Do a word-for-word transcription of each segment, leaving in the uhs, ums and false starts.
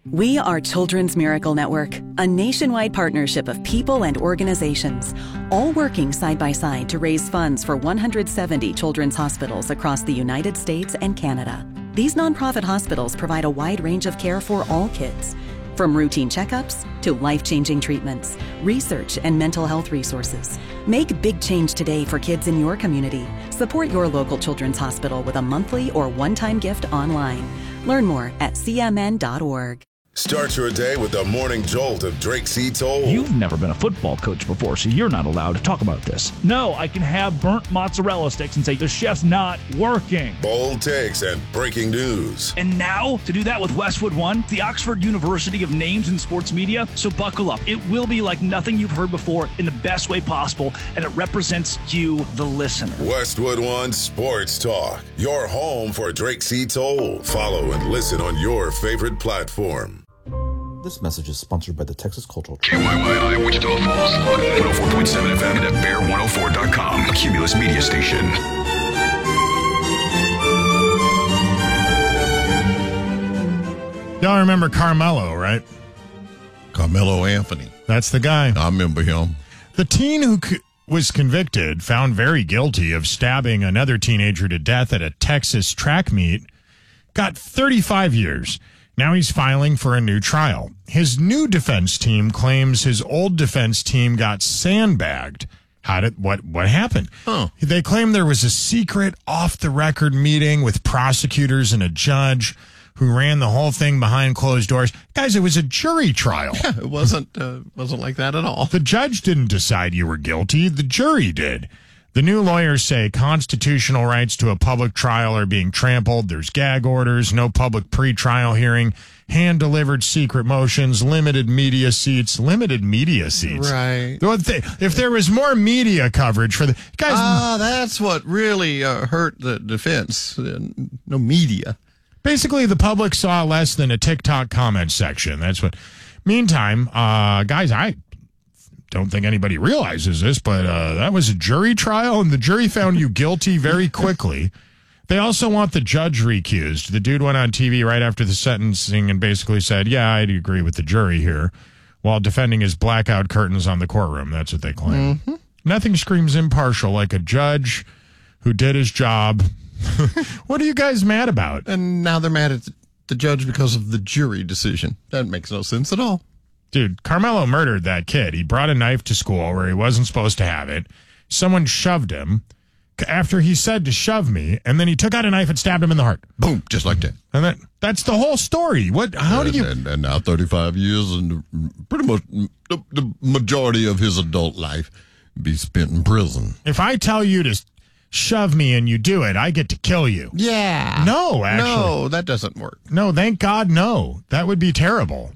We are Children's Miracle Network, a nationwide partnership of people and organizations, all working side by side to raise funds for one hundred seventy children's hospitals across the United States and Canada. These nonprofit hospitals provide a wide range of care for all kids, from routine checkups to life-changing treatments, research, and mental health resources. Make big change today for kids in your community. Support your local children's hospital with a monthly or one-time gift online. Learn more at c m n dot org. Start your day with the morning jolt of Drake C. Toll. You've never been a football coach before, so you're not allowed to talk about this. No, I can have burnt mozzarella sticks and say the chef's not working. Bold takes and breaking news. And now, to do that with Westwood One, the Oxford University of Names in Sports Media. So buckle up. It will be like nothing you've heard before in the best way possible, and it represents you, the listener. Westwood One Sports Talk, your home for Drake C. Toll. Follow and listen on your favorite platform. This message is sponsored by the Texas Cultural K Y Y I, Wichita Falls, one oh four point seven F M and at bear one oh four dot com, a Cumulus media station. Y'all remember Carmelo, right? Carmelo Anthony. That's the guy. I remember him. The teen who c- was convicted, found very guilty of stabbing another teenager to death at a Texas track meet, got thirty-five years. Now he's filing for a new trial. His new defense team claims his old defense team got sandbagged. How did what what happened? Huh. They claim there was a secret off-the-record meeting with prosecutors and a judge who ran the whole thing behind closed doors. Guys, it was a jury trial. Yeah, it wasn't uh, wasn't like that at all. The judge didn't decide you were guilty. The jury did. The new lawyers say constitutional rights to a public trial are being trampled. There's gag orders, no public pre-trial hearing, hand-delivered secret motions, limited media seats. Limited media seats. Right. If there was more media coverage for the guys. Ah, that's what really uh, hurt the defense. No media. Basically, the public saw less than a TikTok comment section. That's what. Meantime, uh, guys, I don't think anybody realizes this, but uh, that was a jury trial, and the jury found you guilty very quickly. They also want the judge recused. The dude went on T V right after the sentencing and basically said, yeah, I agree with the jury here, while defending his blackout curtains on the courtroom. That's what they claim. Mm-hmm. Nothing screams impartial like a judge who did his job. What are you guys mad about? And now they're mad at the judge because of the jury decision. That makes no sense at all. Dude, Carmelo murdered that kid. He brought a knife to school where he wasn't supposed to have it. Someone shoved him after he said to shove me, and then he took out a knife and stabbed him in the heart. Boom, just like that. And that, that's the whole story. What? How and, do you... And, and now thirty-five years and pretty much the, the majority of his adult life be spent in prison. If I tell you to shove me and you do it, I get to kill you. Yeah. No, actually. No, that doesn't work. No, thank God, no. That would be terrible.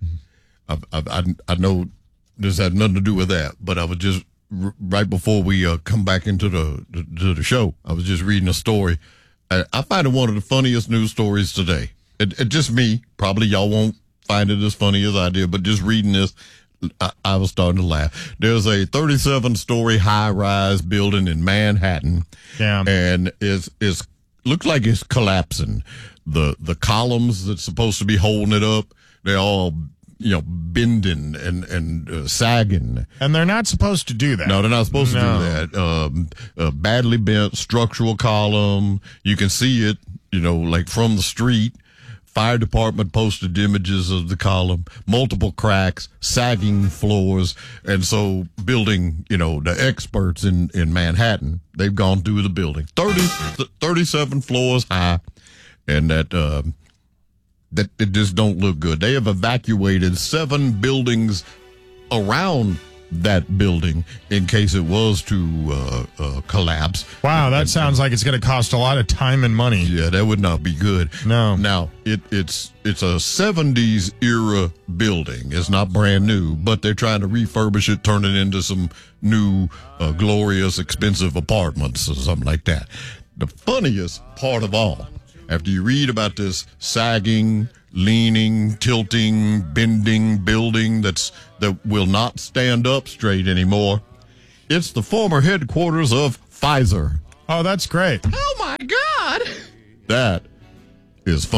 I, I, I know this had nothing to do with that, but I was just r- right before we uh, come back into the, the to the show, I was just reading a story. I, I find it one of the funniest news stories today. It, it just me. Probably y'all won't find it as funny as I did, but just reading this, I, I was starting to laugh. There's a thirty-seven story high rise building in Manhattan, yeah, and it's it's looks like it's collapsing. The the columns that's supposed to be holding it up, they're all, you know, bending and, and uh, sagging. And they're not supposed to do that. No, they're not supposed no. to do that. Um, a badly bent structural column. You can see it, you know, like from the street. Fire department posted images of the column, multiple cracks, sagging floors. And so building, you know, the experts in, in Manhattan, they've gone through the building. thirty, thirty-seven floors high. And that, um, that it just don't look good. They have evacuated seven buildings around that building in case it was to uh, uh, collapse. Wow, that and, sounds like it's going to cost a lot of time and money. Yeah, that would not be good. No. Now, it, it's it's a seventies era building. It's not brand new, but they're trying to refurbish it, turn it into some new, uh, glorious, expensive apartments or something like that. The funniest part of all, after you read about this sagging, leaning, tilting, bending building that's that will not stand up straight anymore, it's the former headquarters of Pfizer. Oh, that's great. Oh, my God. That is funny.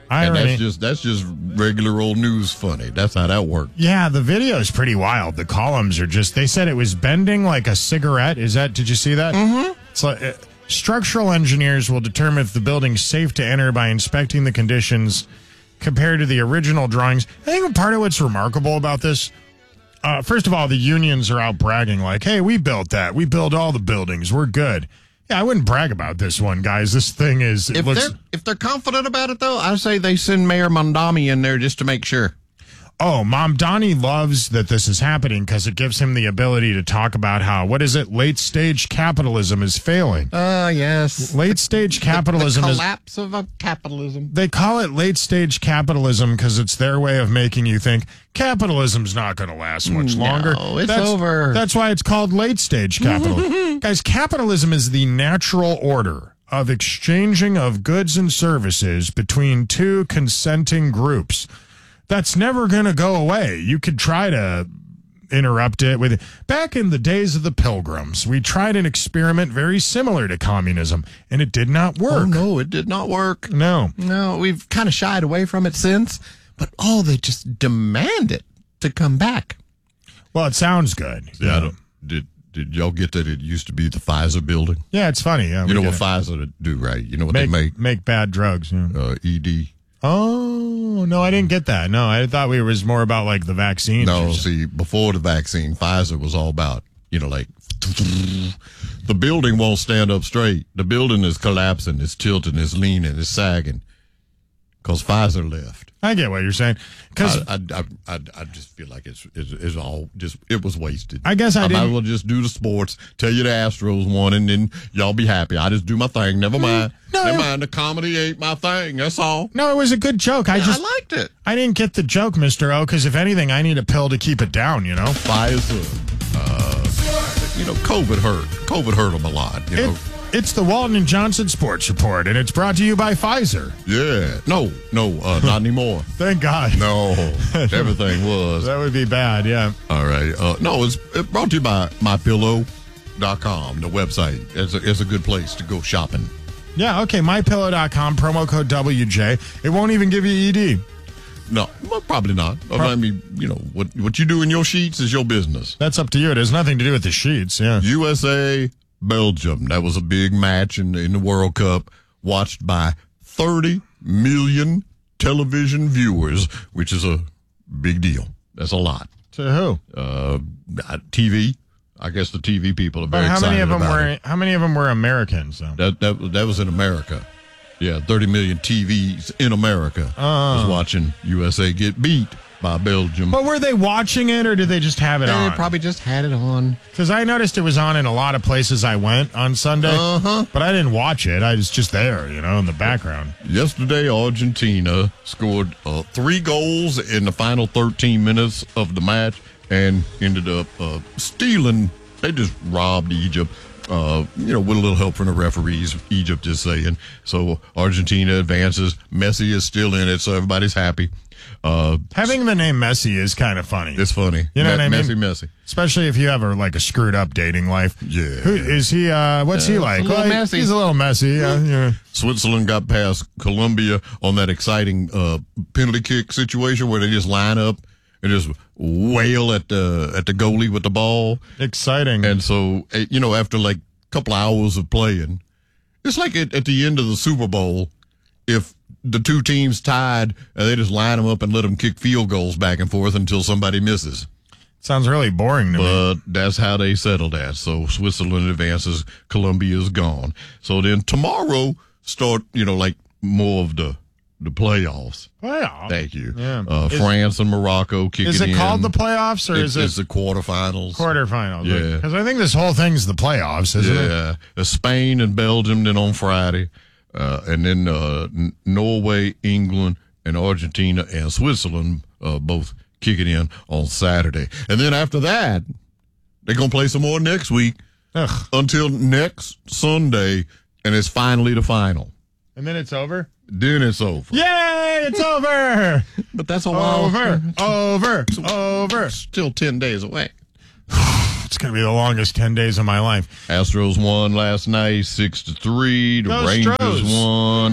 Irony. And that's just that's just regular old news funny. That's how that works. Yeah, the video is pretty wild. The columns are just, they said it was bending like a cigarette. Is that, did you see that? Mm-hmm. It's like, uh, structural engineers will determine if the building's safe to enter by inspecting the conditions compared to the original drawings. I think part of what's remarkable about this, uh, first of all, the unions are out bragging like, hey, we built that. We built all the buildings. We're good. Yeah, I wouldn't brag about this one, guys. This thing is... It if looks, they're if they're confident about it, though, I say they send Mayor Mondami in there just to make sure. Oh, Mamdani loves that this is happening because it gives him the ability to talk about how, what is it, late-stage capitalism is failing. Uh, yes. Late-stage capitalism the, the is... collapse of a capitalism. They call it late-stage capitalism because it's their way of making you think capitalism's not going to last much no, longer. it's that's, over. That's why it's called late-stage capitalism. Guys, capitalism is the natural order of exchanging of goods and services between two consenting groups. That's never going to go away. You could try to interrupt it with it. Back in the days of the Pilgrims, we tried an experiment very similar to communism, and it did not work. Oh, no, it did not work. No. No, we've kind of shied away from it since, but oh, they just demand it to come back. Well, it sounds good. Yeah, I don't, did did y'all get that it used to be the Pfizer building? Yeah, it's funny. Yeah, you know what it. Pfizer do, right? You know what make, they make? Make bad drugs. Yeah. Uh, E D. Oh, no, I didn't get that. No, I thought we was more about like the vaccine. No, see, before the vaccine, Pfizer was all about, you know, like the building won't stand up straight. The building is collapsing, it's tilting, it's leaning, it's sagging because Pfizer left. I get what you're saying. Because I, I, I, I just feel like it's, it's it's all just it was wasted. I guess I, I didn't. might as well just do the sports, tell you the Astros won, and then y'all be happy. I just do my thing. Never mind. No, Never it- mind. The comedy ain't my thing. That's all. No, it was a good joke. I Yeah, just I liked it. I didn't get the joke, Mister O, because if anything, I need a pill to keep it down, you know? Pfizer, uh, you know, COVID hurt. COVID hurt them a lot. You know. It, it's the Walton and Johnson Sports Report, and it's brought to you by Pfizer. Yeah. No, no, uh, not anymore. Thank God. No, everything was. That would be bad, yeah. All right. Uh, no, it's it brought to you by my pillow dot com, the website. It's a, it's a good place to go shopping. Yeah, okay, my pillow dot com, promo code W J. It won't even give you E D. No, well, probably not. I mean, you know, what what you do in your sheets is your business. That's up to you. It has nothing to do with the sheets, yeah. U S A, Belgium. That was a big match in, in the World Cup, watched by thirty million television viewers, which is a big deal. That's a lot. To who? Uh, T V. I guess the T V people are very But how excited many of them about were it. how many of them were Americans though? That that that was in America. Yeah, thirty million T Vs in America Oh. was watching U S A get beat by Belgium. But were they watching it or did they just have it They on? probably just had it on. Because I noticed it was on in a lot of places I went on Sunday, Uh-huh. but I didn't watch it. I was just there, you know, in the background. Yesterday, Argentina scored uh, three goals in the final thirteen minutes of the match and ended up uh, stealing. They just robbed Egypt, uh, you know, with a little help from the referees. Egypt is saying. So Argentina advances. Messi is still in it, so everybody's happy. Uh, Having the name Messi is kind of funny. it's funny. You know Me- what I mean? Messi, Messi. Especially if you have a like a screwed up dating life. Yeah. Who is he? Uh, what's he Uh, like? a little Well, messy. He's a little messy. Yeah. yeah. Switzerland got past Colombia on that exciting uh, penalty kick situation where they just line up and just wail at the at the goalie with the ball. Exciting. And so, eh, you know, after like a couple hours of playing, it's like at, at the end of the Super Bowl, if the two teams tied, and they just line them up and let them kick field goals back and forth until somebody misses. Sounds really boring to me. But that's how they settled that. So Switzerland advances, Colombia's gone. So then tomorrow start, you know, like more of the the playoffs. Playoff. Thank you. Yeah. Uh, Is- France and Morocco kicking in. Is it called the playoffs or It's, is it it's the quarterfinals. quarterfinals? Yeah. Because I think this whole thing's the playoffs, isn't it? Yeah, uh, Spain and Belgium then on Friday, uh, and then uh, N- Norway, England, and Argentina and Switzerland uh, both kicking in on Saturday. And then after that, they're going to play some more next week Ugh. until next Sunday, and it's finally the final. And then it's over? Then it's over. Yay! It's over! But that's a while. over! Over! Over! Still ten days away. It's going to be the longest ten days of my life. Astros won last night, six to three. The Those Rangers Stros. won.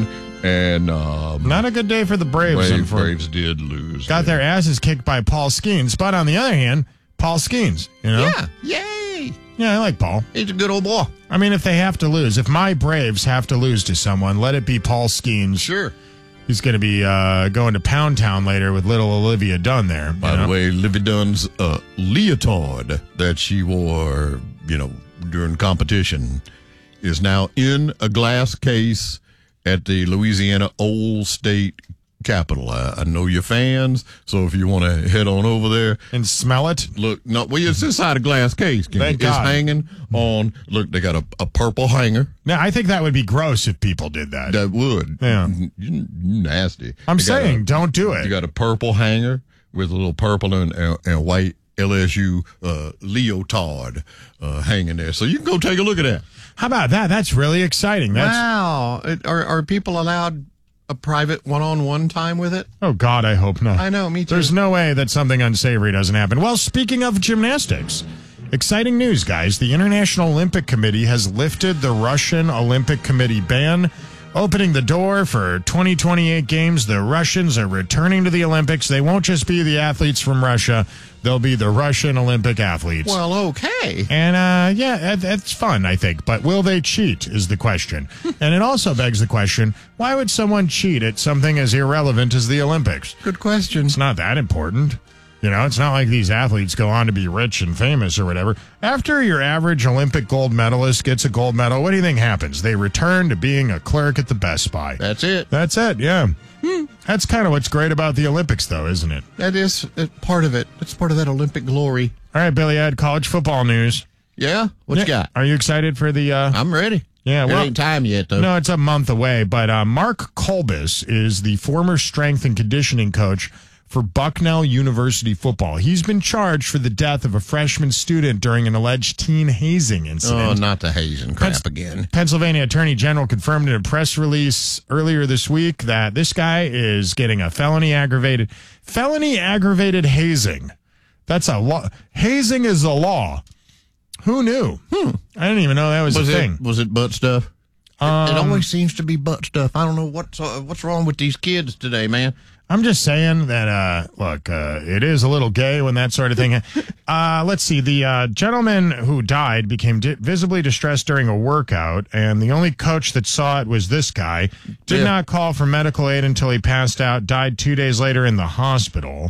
And um, not a good day for the Braves. Braves, Braves did lose. Got their asses kicked by Paul Skeens. But on the other hand, Paul Skeens, you know? Yeah. Yay. Yeah, I like Paul. He's a good old boy. I mean, if they have to lose, if my Braves have to lose to someone, let it be Paul Skeens. Sure. He's going to be uh, going to Pound Town later with little Olivia Dunn there. By the way, Olivia Dunn's uh, leotard that she wore, you know, during competition is now in a glass case at the Louisiana Old State Capitol. I, I know you're fans, so if you want to head on over there and smell it, look. No, well, it's inside a glass case. Thank it's God. hanging on. Look, they got a, a purple hanger. Now, I think that would be gross if people did that. That would. Yeah, you, you nasty. I'm You got saying, a- don't do it. You got a purple hanger with a little purple and, and, and white L S U uh, leotard uh, hanging there, so you can go take a look at that. How about that? That's really exciting. That's Wow, It- are are people allowed a private one-on-one time with it? Oh, God, I hope not. I know, me too. There's no way that something unsavory doesn't happen. Well, speaking of gymnastics, exciting news, guys. The International Olympic Committee has lifted the Russian Olympic Committee ban, opening the door for twenty twenty-eight games. The Russians are returning to the Olympics. They won't just be the athletes from Russia. They'll be the Russian Olympic athletes. Well, okay. And, uh, yeah, that, that's fun, I think. But will they cheat is the question. And it also begs the question, why would someone cheat at something as irrelevant as the Olympics? Good question. It's not that important. You know, it's not like these athletes go on to be rich and famous or whatever. After your average Olympic gold medalist gets a gold medal, what do you think happens? They return to being a clerk at the Best Buy. That's it. That's it, yeah. Hmm. That's kind of what's great about the Olympics, though, isn't it? That is uh, part of it. It's part of that Olympic glory. All right, Billy, I had college football news. Yeah? What you got? Are you excited for the... Uh... I'm ready. Yeah, well, it ain't time yet, though. No, it's a month away. But uh, Mark Kolbus is the former strength and conditioning coach for Bucknell University football. He's been charged for the death of a freshman student during an alleged teen hazing incident. Oh, not the hazing crap Pens- again. Pennsylvania Attorney General confirmed in a press release earlier this week that this guy is getting a felony aggravated felony aggravated hazing. That's a law. Hazing is a law. Who knew? Hmm. I didn't even know that was, Was a it, thing. Was it butt stuff? Um, it, it always seems to be butt stuff. I don't know what's uh, what's wrong with these kids today, man. I'm just saying that, uh, look, uh, it is a little gay when that sort of thing. uh, let's see. The uh, gentleman who died became di- visibly distressed during a workout, and the only coach that saw it was this guy. Did Yeah. not call for medical aid until he passed out, died two days later in the hospital.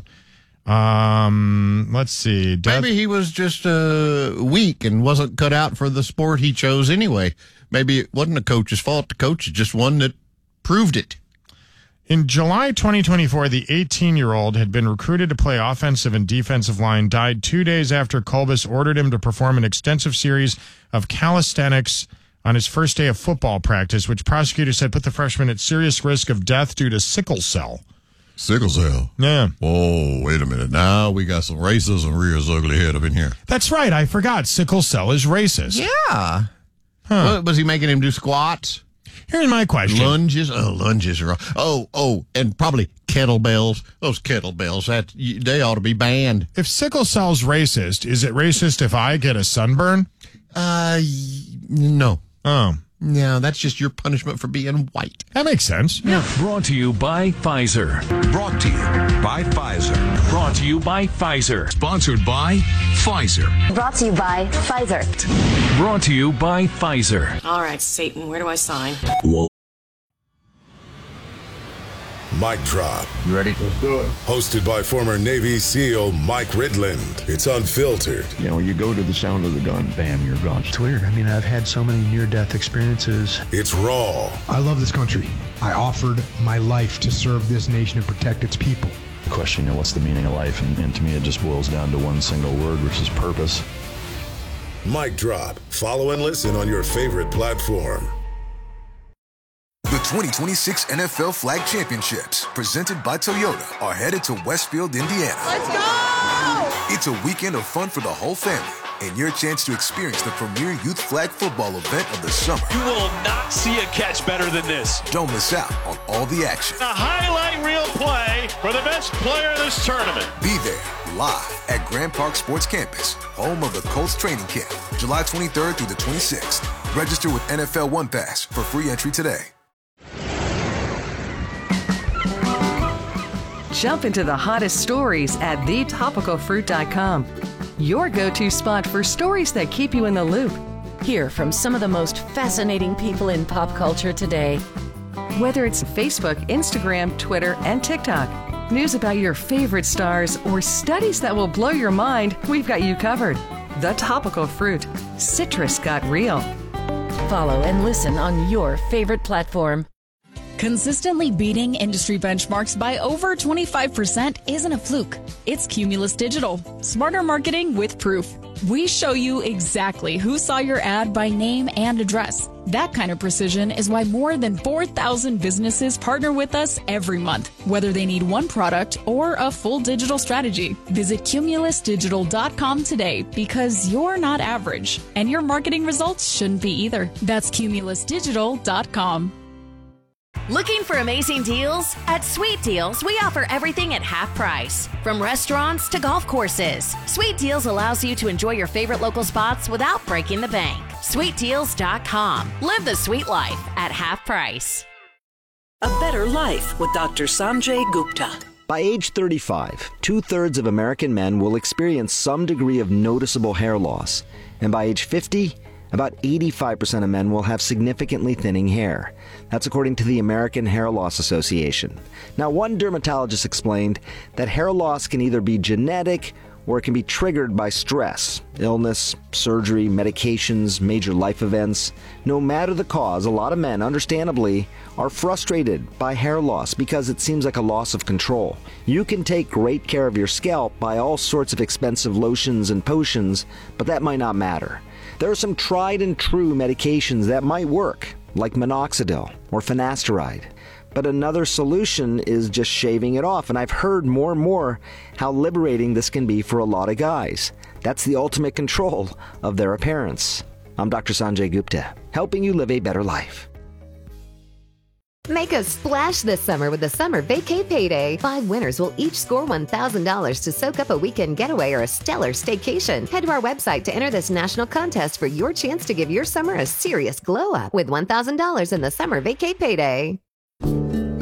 Um, let's see. Death- Maybe he was just uh, weak and wasn't cut out for the sport he chose anyway. Maybe it wasn't the coach's fault. The coach is just one that proved it. In July twenty twenty-four, the eighteen-year-old had been recruited to play offensive and defensive line, died two days after Kolbus ordered him to perform an extensive series of calisthenics on his first day of football practice, which prosecutors said put the freshman at serious risk of death due to sickle cell. Sickle cell. Yeah. Oh, wait a minute. Now we got some racism rear his ugly head up in here. That's right. I forgot. Sickle cell is racist. Yeah. Huh. Was he making him do squats? Here's my question. Lunges? Oh, lunges are... Oh, oh, and probably kettlebells. Those kettlebells, that they ought to be banned. If sickle cell's racist, is it racist if I get a sunburn? Uh, no. Oh. No, that's just your punishment for being white. That makes sense. Yeah. Brought to you by Pfizer. Brought to you by Pfizer. Brought to you by Pfizer. Sponsored by Pfizer. Brought to you by Pfizer. Brought to you by Pfizer. All right, Satan, where do I sign? Mic Drop. You ready? Let's do it. Hosted by former Navy SEAL Mike Ridland. It's unfiltered. You know, you go to the sound of the gun, bam, you're gone. It's weird. I mean, I've had so many near-death experiences. It's raw. I love this country. I offered my life to serve this nation and protect its people. The question, you know, what's the meaning of life? And, and to me, it just boils down to one single word, which is purpose. Mic Drop. Follow and listen on your favorite platform. The twenty twenty-six N F L Flag Championships, presented by Toyota, are headed to Westfield, Indiana. Let's go! It's a weekend of fun for the whole family and your chance to experience the premier youth flag football event of the summer. You will not see a catch better than this. Don't miss out on all the action. A highlight reel play for the best player in this tournament. Be there live at Grand Park Sports Campus, home of the Colts training camp, July twenty-third through the twenty-sixth. Register with N F L One Pass for free entry today. Jump into the hottest stories at the topical fruit dot com. Your go-to spot for stories that keep you in the loop. Hear from some of the most fascinating people in pop culture today. Whether it's Facebook, Instagram, Twitter, and TikTok, news about your favorite stars, or studies that will blow your mind, we've got you covered. The Topical Fruit. Citrus got real. Follow and listen on your favorite platform. Consistently beating industry benchmarks by over twenty-five percent isn't a fluke. It's Cumulus Digital. Smarter marketing with proof. We show you exactly who saw your ad by name and address. That kind of precision is why more than four thousand businesses partner with us every month, whether they need one product or a full digital strategy. Visit cumulus digital dot com today because you're not average, and your marketing results shouldn't be either. That's cumulus digital dot com. Looking for amazing deals? At Sweet Deals, we offer everything at half price. From restaurants to golf courses, Sweet Deals allows you to enjoy your favorite local spots without breaking the bank. sweet deals dot com. Live the sweet life at half price. A Better Life with Doctor Sanjay Gupta. By age thirty-five, two-thirds of American men will experience some degree of noticeable hair loss. And by age fifty, about eighty-five percent of men will have significantly thinning hair. That's according to the American Hair Loss Association. Now, one dermatologist explained that hair loss can either be genetic or it can be triggered by stress, illness, surgery, medications, major life events. No matter the cause, a lot of men, understandably, are frustrated by hair loss because it seems like a loss of control. You can take great care of your scalp by all sorts of expensive lotions and potions, but that might not matter. There are some tried and true medications that might work, like minoxidil or finasteride. But another solution is just shaving it off, and I've heard more and more how liberating this can be for a lot of guys. That's the ultimate control of their appearance. I'm Doctor Sanjay Gupta, helping you live a better life. Make a splash this summer with the Summer Vacay Payday. Five winners will each score one thousand dollars to soak up a weekend getaway or a stellar staycation. Head to our website to enter this national contest for your chance to give your summer a serious glow up with one thousand dollars in the Summer Vacay Payday.